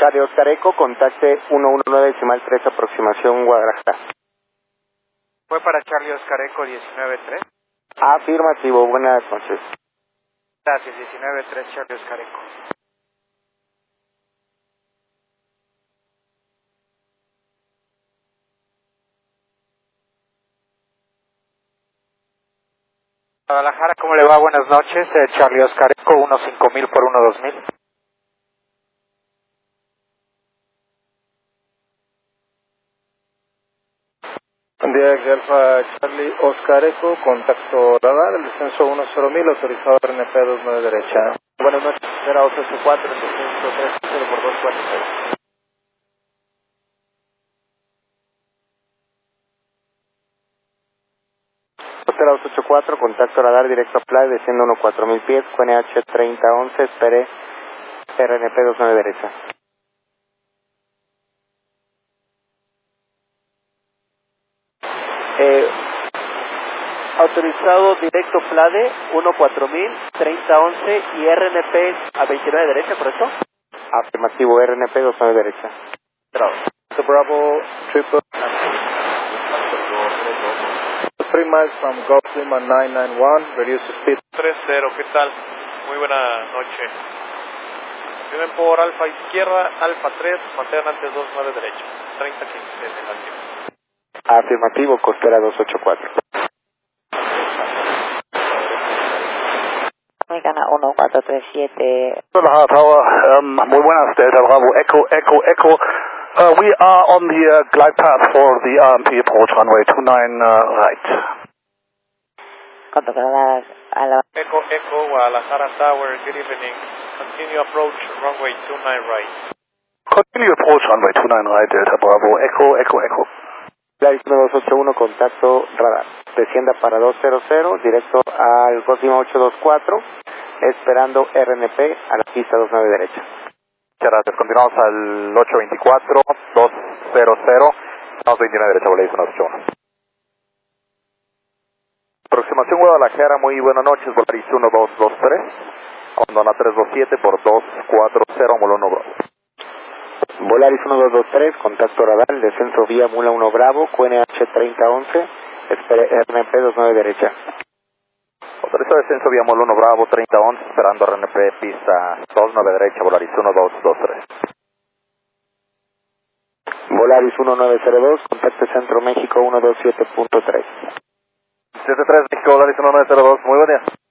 Charlie Oscar Eco, contacte 119.3, aproximación Guadalajara. Fue para Charlie Oscar Eco 19-3. Afirmativo, buenas noches. Gracias, 19-3 Charlie Oscar Eco. Guadalajara, ¿cómo le va? Buenas noches. Charlie Oscar Eco, 15000 por 12000. Buen día, Alfa Charlie Oscar Eco, contacto radar, el descenso 10000, autorizado RNP 29 derecha. Buenas noches, era 884, el descenso 30 por 240. Costera 284, contacto radar directo a Playa, desciendo 14000 pies, QNH 3011, espere RNP 29 derecha. Autorizado directo Plade 14000, 3011 y RNP a 29 derecha, ¿correcto? Afirmativo, RNP 29 derecha. Bravo, triple, 3 miles from Gulf Lima 991, reduce speed. 3-0, ¿qué tal? Muy buena noche. Vienen por Alfa izquierda, Alfa 3, mantengan antes 29 derecha, 30-15 negativo. Afirmativo, costera 284. Mexicana 1437. Hola, Tower. Muy buenas, Delta Bravo, Echo. We are on the glide path for the RMP approach runway 29 right. Controladas a la... Echo, Guadalajara Tower, good evening. Continue approach runway 29 right. Continue approach runway 29 right, Delta Bravo, Echo. Flight 1281, contacto radar. Descienda para 200, directo al Cosima 824, esperando RNP a la pista 29 derecha. Muchas gracias, continuamos al 824, 200, 29 derecha, Volaris 181. Aproximación Guadalajara, muy buenas noches, Volaris 1223, abandona 327 por 240, Mula 1 Bravo. Volaris 1223, contacto radar, descenso vía Mula 1 Bravo, QNH 3011, espere RNP 29 derecha. Autoriza descenso vía Mula 1 Bravo 3011, esperando RNP pista 29 derecha, Volaris 1223. Volaris 1902, contacto Centro México 127.3. 73 México, Volaris 1902, muy buen día.